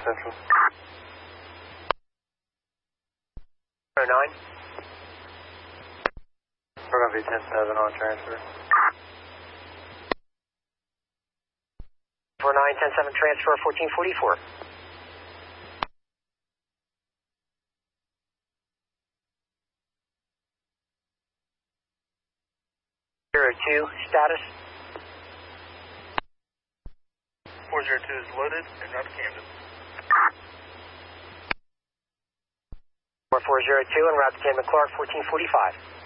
Central. 09. We're going to be 10-7 on transfer. 49-10-7 transfer 1444. 02, status. 402 is loaded and route to Camden. 4402 and route to Camden Clark 1445.